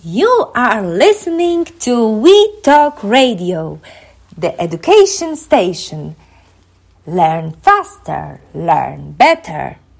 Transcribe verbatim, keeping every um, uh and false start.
You are listening to We Talk Radio, the education station. Learn faster, learn better.